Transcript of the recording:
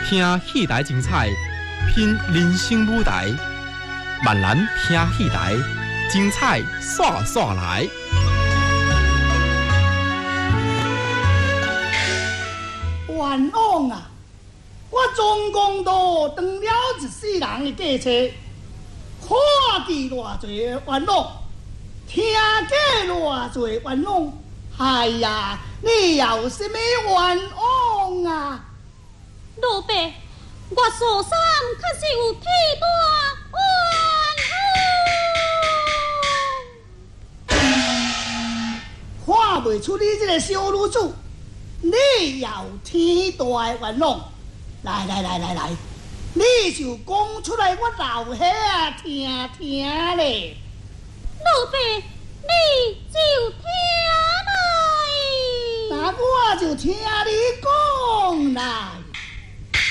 听戏台精彩，品人生舞台。万难听戏台，精彩煞煞来。 冤枉啊！我总共都当了一世人的价车，看见偌济冤枉，听见偌济冤枉，哎呀，你有什么冤枉啊？ 老爸，我所生确实有体大冤枉。 看袂出你这个小女子，你有天大的冤枉。来，你就讲出来，我老兄啊听听咧。 老爸，你就听来。 那我就听你讲来。